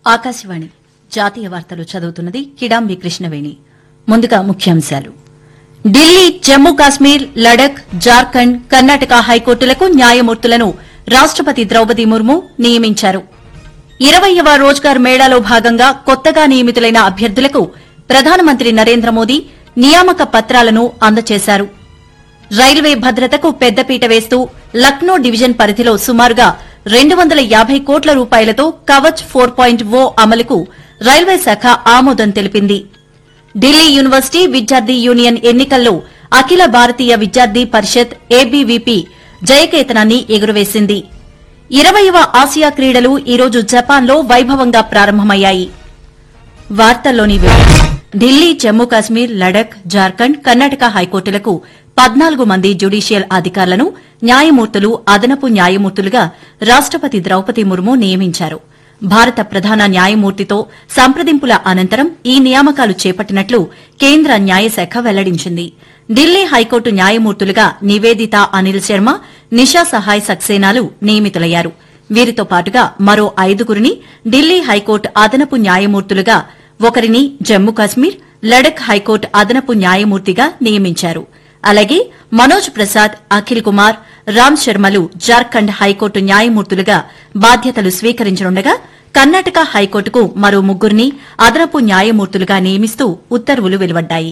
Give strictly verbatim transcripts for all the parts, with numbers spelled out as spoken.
ఆకాశవాణి జాతీయ వార్తలు చదువుతున్నది కిడాంబి కృష్ణవేణి. ముందుగా ముఖ్యాంశాలు. ఢిల్లీ, జమ్మూ కాశ్మీర్, లడఖ్, జార్ఖండ్, కర్ణాటక హైకోర్టులకు న్యాయమూర్తులను రాష్టపతి ద్రౌపది ముర్ము నియమించారు. ఇరవయ్యవ రోజ్గార్ మేళాలో భాగంగా కొత్తగా నియమితులైన అభ్యర్థులకు ప్రధానమంత్రి నరేంద్ర మోదీ నియామక పత్రాలను అందజేశారు. రైల్వే భద్రతకు పెద్దపీట వేస్తూ లక్నో డివిజన్ పరిధిలో సుమారుగా రెండు వందల యాభై కోట్ల రూపాయలతో కవచ్ ఫోర్ పాయింట్ ఓ అమలుకు రైల్వే శాఖ ఆమోదం తెలిపింది. ఢిల్లీ యూనివర్సిటీ విద్యార్థి యూనియన్ ఎన్నికల్లో అఖిల భారతీయ విద్యార్థి పరిషత్ ఏబీవీపీ జయకేతనాన్ని ఎగురవేసింది. ఇరవయ్యవ ఆసియా క్రీడలు ఈరోజు జపాన్లో వైభవంగా ప్రారంభమయ్యాయి. వార్తల్లోని వివరాలు. ఢిల్లీ, జమ్మూ కాశ్మీర్, లడఖ్, జార్ఖండ్, కర్ణాటక హైకోర్టులకు పద్నాలుగు మంది జ్యుడీషియల్ అధికారులను న్యాయమూర్తులు, అదనపు న్యాయమూర్తులుగా రాష్టపతి ద్రౌపది ముర్ము నియమించారు. భారత ప్రధాన న్యాయమూర్తితో సంప్రదింపుల అనంతరం ఈ నియామకాలు చేపట్టినట్లు కేంద్ర న్యాయశాఖ వెల్లడించింది. ఢిల్లీ హైకోర్టు న్యాయమూర్తులుగా నివేదిత అనిల్ శర్మ, నిషా సహాయ్ సక్సేనాలు నియమితులయ్యారు. వీరితో పాటుగా మరో ఐదుగురిని ఢిల్లీ హైకోర్టు అదనపు న్యాయమూర్తులుగా, ఒకరిని జమ్మూ కాశ్మీర్, లడఖ్ హైకోర్టు అదనపు న్యాయమూర్తిగా నియమించారు. అలాగే మనోజ్ ప్రసాద్, అఖిల్ కుమార్, రామ్ శర్మలు జార్ఖండ్ హైకోర్టు న్యాయమూర్తులుగా బాధ్యతలు స్వీకరించనుండగా, కర్ణాటక హైకోర్టుకు మరో ముగ్గురిని అదనపు న్యాయమూర్తులుగా నియమిస్తూ ఉత్తర్వులు వెలువడ్డాయి.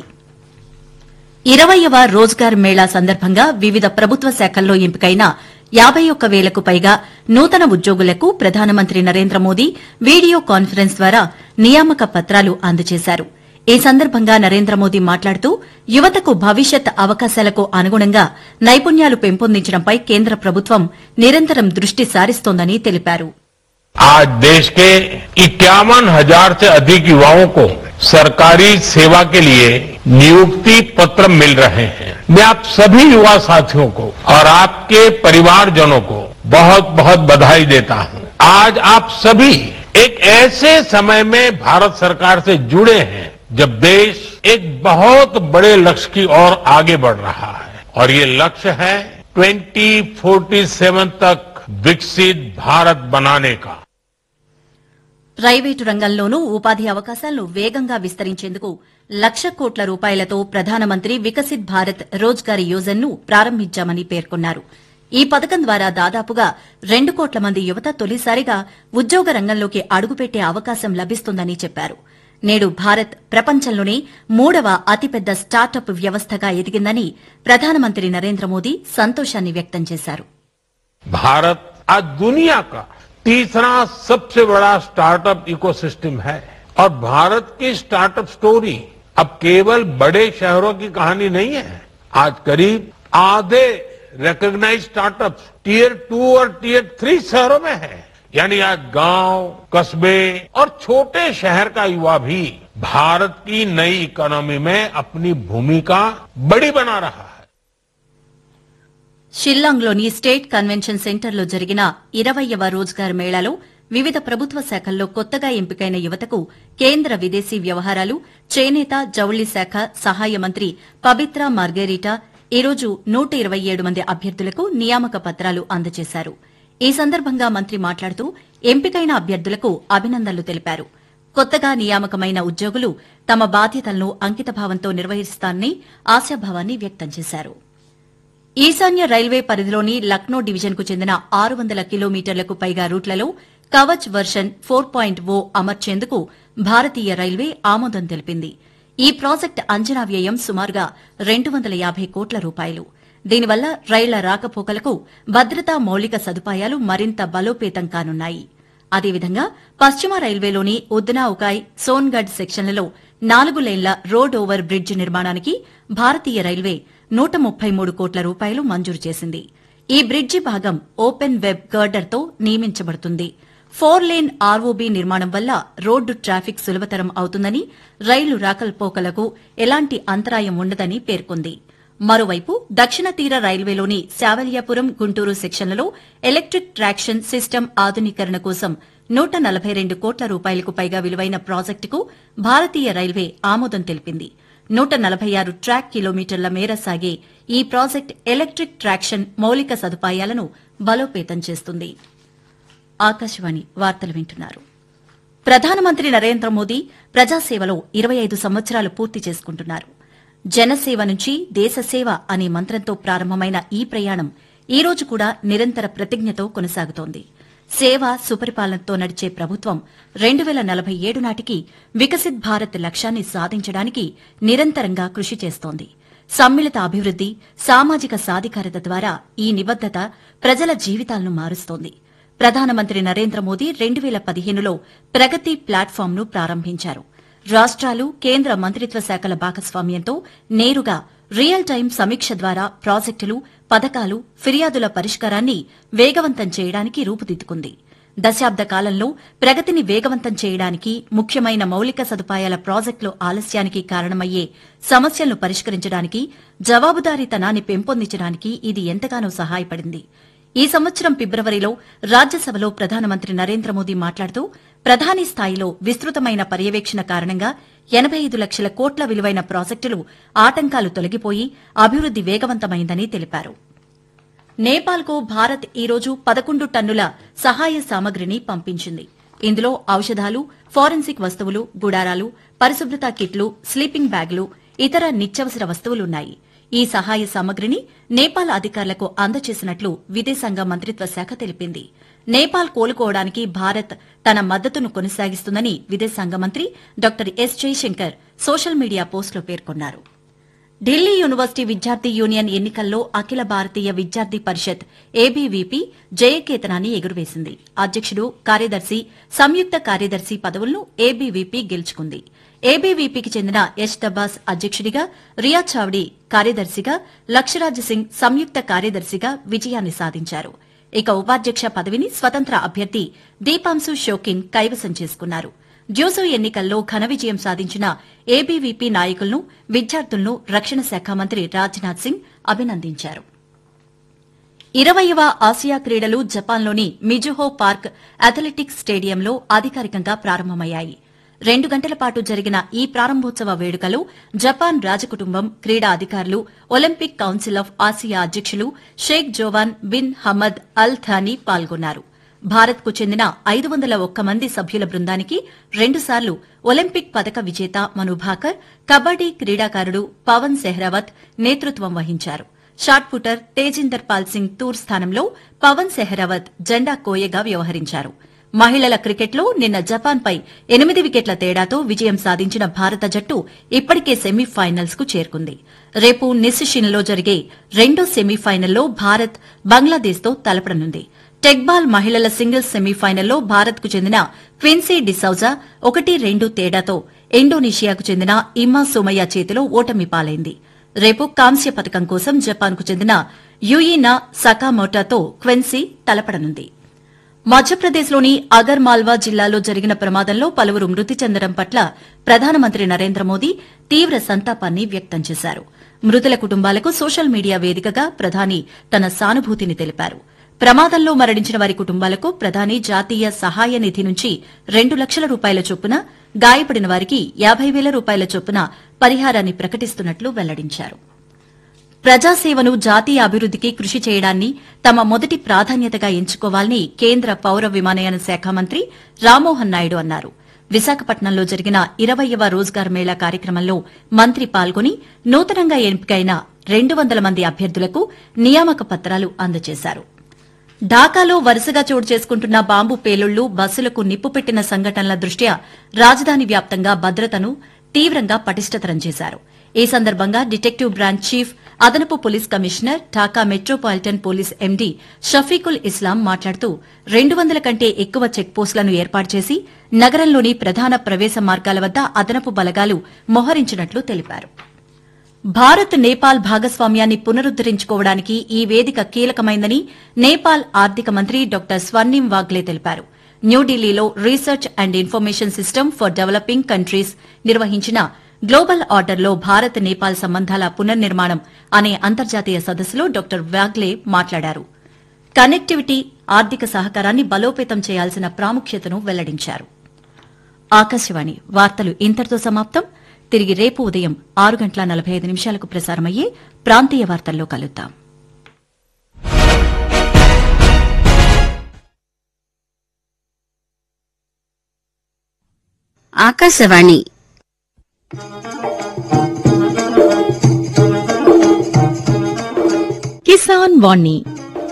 ఇరవయ్యవ రోజ్గార్ మేళా సందర్భంగా వివిధ ప్రభుత్వ శాఖల్లో ఎంపికైన యాబై ఒక్క వేలకు పైగా నూతన ఉద్యోగులకు ప్రధానమంత్రి నరేంద్ర మోదీ వీడియో కాన్ఫరెన్స్ ద్వారా నియామక పత్రాలు అందజేశారు. ఈ సందర్భంగా నరేంద్ర మోదీ మాట్లాడుతూ యువతకు భవిష్యత్ అవకాశాలకు అనుగుణంగా నైపుణ్యాలు పెంపొందించడంపై కేంద్ర ప్రభుత్వం నిరంతరం దృష్టి సారిస్తోందని తెలిపారు. आज देश के इक्यावन हजार से अधिक युवाओं को सरकारी सेवा के लिए नियुक्ति पत्र मिल रहे हैं. मैं आप सभी युवा साथियों को और आपके परिवारजनों को बहुत बहुत बधाई देता हूं. आज आप सभी एक ऐसे समय में भारत सरकार से जुड़े हैं जब देश एक बहुत बड़े लक्ष्य की ओर आगे बढ़ रहा है और ये लक्ष्य है ट्वेंटी फोर्टी सेवन तक विकसित भारत बनाने का. ప్రైవేటు రంగంలోనూ ఉపాధి అవకాశాలను వేగంగా విస్తరించేందుకు లక్ష కోట్ల రూపాయలతో ప్రధానమంత్రి వికసిత్ భారత్ రోజ్గార్ యోజనను ప్రారంభించామని పేర్కొన్నారు. ఈ పథకం ద్వారా దాదాపుగా రెండు కోట్ల మంది యువత తొలిసారిగా ఉద్యోగ రంగంలోకి అడుగుపెట్టే అవకాశం లభిస్తుందని చెప్పారు. నేడు భారత్ ప్రపంచంలోనే మూడవ అతిపెద్ద స్టార్టప్ వ్యవస్థగా ఎదిగిందని ప్రధానమంత్రి నరేంద్ర మోదీ సంతోషాన్ని వ్యక్తం చేశారు. भारत आज दुनिया का तीसरा सबसे बड़ा स्टार्टअप इकोसिस्टम है और भारत की स्टार्टअप स्टोरी अब केवल बड़े शहरों की कहानी नहीं है. आज करीब आधे रिकॉग्नाइज स्टार्टअप टीयर टू और टीयर थ्री शहरों में है. यानी आज गांव, कस्बे और छोटे शहर का युवा भी भारत की नई इकोनॉमी में अपनी भूमिका बड़ी बना रहा है. షిల్లాంగ్లోని స్టేట్ కన్వెన్షన్ సెంటర్లో జరిగిన ఇరవయ్యవ రోజ్గార్ మేళాలో వివిధ ప్రభుత్వ శాఖల్లో కొత్తగా ఎంపికైన యువతకు కేంద్ర విదేశీ వ్యవహారాలు, చేనేత, జౌళి శాఖ సహాయ మంత్రి పబిత్రా మార్గెరిటా ఈరోజు నూట ఇరవై ఏడు మంది అభ్యర్థులకు నియామక పత్రాలు అందజేశారు. ఈ సందర్భంగా మంత్రి మాట్లాడుతూ ఎంపికైన అభ్యర్థులకు అభినందనలు తెలిపారు. కొత్తగా నియామకమైన ఉద్యోగులు తమ బాధ్యతలను అంకితభావంతో నిర్వహిస్తారని ఆశాభావాన్ని వ్యక్తం చేశారు. ఈశాన్య రైల్వే పరిధిలోని లక్నో డివిజన్కు చెందిన ఆరు వందల కిలోమీటర్లకు పైగా రూట్లలో కవచ్ వర్షన్ ఫోర్ పాయింట్ ఓ అమర్చేందుకు భారతీయ రైల్వే ఆమోదం తెలిపింది. ఈ ప్రాజెక్టు అంచనా వ్యయం సుమారుగా రెండు వందల యాభై కోట్ల రూపాయలు. దీనివల్ల రైళ్ల రాకపోకలకు భద్రతా మౌలిక సదుపాయాలు మరింత బలోపేతం కానున్నాయి. అదేవిధంగా పశ్చిమ రైల్వేలోని ఉద్నా ఉకాయ్, సోన్గఢ్ సెక్షన్లలో నాలుగు లేన్ల రోడ్ ఓవర్ బ్రిడ్జ్ నిర్మాణానికి భారతీయ రైల్వే నూట ముప్పై మూడు కోట్ల రూపాయలు మంజూరు చేసింది. ఈ బ్రిడ్జి భాగం open web గర్డర్తో నియమించబడుతుంది. Four lane ROB నిర్మాణం వల్ల రోడ్డు ట్రాఫిక్ సులభతరం అవుతుందని, రైలు రాకపోకలకు ఎలాంటి అంతరాయం ఉండదని పేర్కొంది. మరోవైపు దక్షిణ తీర రైల్వేలోని Savalyapuram, Guntur సెక్షన్లలో electric traction system ఆధునీకరణ కోసం నూట నలభై రెండు కోట్ల రూపాయలకు పైగా విలువైన ప్రాజెక్టుకు భారతీయ రైల్వే ఆమోదం తెలిపింది. నూట నలభై ఆరు ట్రాక్ కిలోమీటర్ల మేర సాగే ఈ ప్రాజెక్టు ఎలక్ట్రిక్ ట్రాక్షన్ మౌలిక సదుపాయాలను బలోపేతం చేస్తుంది. ఆకాశవాణి వార్తలు వింటున్నారు. ప్రధానమంత్రి నరేంద్ర మోదీ ప్రజాసేవలో ఇరవై ఐదు సంవత్సరాలు పూర్తి చేసుకుంటున్నారు. జనసేవ నుంచి దేశసేవ అనే మంత్రంతో ప్రారంభమైన ఈ ప్రయాణం ఈ రోజు కూడా నిరంతర ప్రతిజ్ఞతో కొనసాగుతోంది. సేవ సుపరిపాలనతో నడిచే ప్రభుత్వం రెండు వేల నలభై ఏడు నాటికి వికసిత్ భారత్ లక్ష్యాన్ని సాధించడానికి నిరంతరంగా కృషి చేస్తోంది. సమ్మిళిత అభివృద్ది, సామాజిక సాధికారత ద్వారా ఈ నిబద్దత ప్రజల జీవితాలను మారుస్తోంది. ప్రధానమంత్రి నరేంద్ర మోదీ రెండు వేల పదిహేనులో ప్రగతి ప్లాట్ఫామ్ను ప్రారంభించారు. రాష్ట్రాలు, కేంద్ర మంత్రిత్వ శాఖల భాగస్వామ్యంతో నేరుగా రియల్ టైం సమీక్ష ద్వారా ప్రాజెక్టులు, పథకాలు, ఫిర్యాదుల పరిష్కారాన్ని వేగవంతం చేయడానికి రూపుదిద్దుకుంది. దశాబ్ద కాలంలో ప్రగతిని వేగవంతం చేయడానికి, ముఖ్యమైన మౌలిక సదుపాయాల ప్రాజెక్టులు ఆలస్యానికి కారణమయ్యే సమస్యలను పరిష్కరించడానికి, జవాబుదారీతనాన్ని పెంపొందించడానికి ఇది ఎంతగానో సహాయపడింది. ఈ సంవత్సరం ఫిబ్రవరిలో రాజ్యసభలో ప్రధానమంత్రి నరేంద్ర మోదీ మాట్లాడుతూ ప్రధాని స్థాయిలో విస్తృతమైన పర్యవేక్షణ కారణంగా ఎనబై ఐదు లక్షల కోట్ల విలువైన ప్రాజెక్టులు ఆటంకాలు తొలగిపోయి అభివృద్ది వేగవంతమైందని తెలిపారు. నేపాల్కు భారత్ ఈ రోజు పదకొండు టన్నుల సహాయ సామగ్రిని పంపించింది. ఇందులో ఔషధాలు, ఫోరెన్సిక్ వస్తువులు, గుడారాలు, పరిశుభ్రత కిట్లు, స్లీపింగ్ బ్యాగులు, ఇతర నిత్యావసర వస్తువులున్నాయి. ఈ సహాయ సామగ్రిని నేపాల్ అధికారులకు అందజేసినట్లు విదేశాంగ మంత్రిత్వ శాఖ తెలిపింది. నేపాల్ కోలుకోవడానికి భారత్ తన మద్దతును కొనసాగిస్తుందని విదేశాంగ మంత్రి doctor yes Jayashankar social media పోస్టులో పేర్కొన్నారు. ఢిల్లీ యూనివర్సిటీ విద్యార్థి యూనియన్ ఎన్నికల్లో అఖిల భారతీయ విద్యార్థి పరిషత్ ఏబీవీపీ జయకేతనాన్ని ఎగురవేసింది. అధ్యకుడు, కార్యదర్శి, సంయుక్త కార్యదర్శి పదవులను ఏబీవీపీ గెలుచుకుంది. ఏబీవీపీకి చెందిన యశ్ దబ్బాస్ అధ్యకుడిగా, రియా చావ్డీ కార్యదర్శిగా, లక్షరాజ్ సింగ్ సంయుక్త కార్యదర్శిగా విజయాన్ని సాధించారు. ఇక ఉపాధ్యక్ష పదవిని స్వతంత్ర అభ్యర్థి దీపాంశు షోకిన్ కైవసం చేసుకున్నారు. డ్యూజో ఎన్నికల్లో ఘన విజయం సాధించిన ఏబీవీపీ నాయకులను, విద్యార్థులను రక్షణ శాఖ మంత్రి రాజ్నాథ్ సింగ్ అభినందించారు. ఇరవైవ ఆసియా క్రీడలు జపాన్లోని మిజుహో పార్క్ అథ్లెటిక్స్ స్టేడియంలో అధికారికంగా ప్రారంభమయ్యాయి. రెండు గంటల పాటు జరిగిన ఈ ప్రారంభోత్సవ వేడుకలో జపాన్ రాజకుటుంబం, క్రీడా అధికారులు, ఒలింపిక్ కౌన్సిల్ ఆఫ్ ఆసియా అధ్యకులు షేక్ జోవాన్ బిన్ హమద్ అల్ థానీ పాల్గొన్నారు. భారత్కు చెందిన ఐదు వందల ఒక్క మంది సభ్యుల బృందానికి రెండుసార్లు ఒలింపిక్ పతక విజేత మను భాకర్, కబడ్డీ క్రీడాకారుడు పవన్ సెహ్రావత్ నేతృత్వం వహించారు. షాట్ పుటర్ తేజిందర్ పాల్ సింగ్ తూర్ స్థానంలో పవన్ సెహ్రావత్ జెండా కోయగా వ్యవహరించారు. మహిళల క్రికెట్లో నిన్న జపాన్పై ఎనిమిది వికెట్ల తేడాతో విజయం సాధించిన భారత జట్టు ఇప్పటికే సెమీఫైనల్స్ కు చేరుకుంది. రేపు నిస్సిషిన్లో జరిగే రెండో సెమీఫైనల్లో భారత్ బంగ్లాదేశ్తో తలపడనుంది. టెక్బాల్ మహిళల సింగిల్స్ సెమీఫైనల్లో భారత్కు చెందిన క్విన్సీ డిసౌజా ఒకటి రెండు తేడాతో ఇండోనేషియాకు చెందిన ఇమ్మా సోమయ్య చేతిలో ఓటమి పాలైంది. రేపు కాంస్య పథకం కోసం జపాన్కు చెందిన యుయినా సకామోటాతో క్విన్సీ తలపడనుంది. మధ్యప్రదేశ్లోని అగర్ మాల్వా జిల్లాలో జరిగిన ప్రమాదంలో పలువురు మృతి చెందడం పట్ల ప్రధానమంత్రి నరేంద్ర మోదీ తీవ్ర సంతాపాన్ని వ్యక్తం చేశారు. మృతుల కుటుంబాలకు సోషల్ మీడియా వేదికగా ప్రధాని తన సానుభూతిని తెలిపారు. ప్రమాదంలో మరణించిన వారి కుటుంబాలకు ప్రధాని జాతీయ సహాయ నిధి నుంచి రెండు లక్షల రూపాయల చొప్పున, గాయపడిన వారికి యాబై వేల రూపాయల చొప్పున పరిహారాన్ని ప్రకటిస్తున్నట్లు వెల్లడించారు. ప్రజాసేవను జాతీయ అభివృద్దికి కృషి చేయడాన్ని తమ మొదటి ప్రాధాన్యతగా ఎంచుకోవాలని కేంద్ర పౌర విమానయాన శాఖ మంత్రి రామ్మోహన్ నాయుడు అన్నారు. విశాఖపట్నంలో జరిగిన ఇరవైవ రోజ్గార్ మేళా కార్యక్రమంలో మంత్రి పాల్గొని నూతనంగా ఎంపికైన రెండు వందల మంది అభ్యర్థులకు నియామక పత్రాలు అందజేశారు. ఢాకాలో వరుసగా చోటు చేసుకుంటున్న బాంబు పేలుళ్లు, బస్సులకు నిప్పు పెట్టిన సంఘటనల దృష్ట్యా రాజధాని వ్యాప్తంగా భద్రతను తీవ్రంగా పటిష్టతరం చేశారు. ఈ సందర్భంగా డిటెక్టివ్ బ్రాంచ్ చీఫ్, అదనపు police commissioner, Dhaka metropolitan police MD Shafiqul ఇస్లాం మాట్లాడుతూ రెండు వందల కంటే ఎక్కువ చెక్పోస్టులను ఏర్పాటు చేసి నగరంలోని ప్రధాన ప్రవేశ మార్గాల వద్ద అదనపు బలగాలు మోహరించినట్లు తెలిపారు. భారత్ నేపాల్ భాగస్వామ్యాన్ని పునరుద్దరించుకోవడానికి ఈ వేదిక కీలకమైందని నేపాల్ ఆర్థిక మంత్రి డాక్టర్ స్వర్ణిం వాగ్లే తెలిపారు. న్యూఢిల్లీలో research and information system for developing countries నిర్వహించిన గ్లోబల్ ఆర్డర్లో భారత్ నేపాల్ సంబంధాల పునర్నిర్మాణం అనే అంతర్జాతీయ సదస్సులో డాక్టర్ వాగ్లే మాట్లాడారు. కనెక్టివిటీ, ఆర్థిక సహకారాన్ని బలోపేతం చేయాల్సిన ప్రాముఖ్యతను వెల్లడించారు. ఆకాశవాణి వార్తలు ఇంతటితో సమాప్తం. తిరిగి రేపు ఉదయం ఆరు గంటల నలభై ఐదు నిమిషాలకు ప్రసారమయ్యే ప్రాంతీయ వార్తల్లో కలుద్దాం. ఆకాశవాణి కిసాన్ వాణి